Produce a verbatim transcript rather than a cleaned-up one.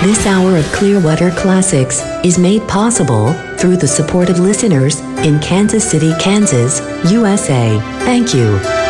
This hour of Clearwater Classics is made possible through the support of listeners in Kansas City, Kansas, U S A. Thank you.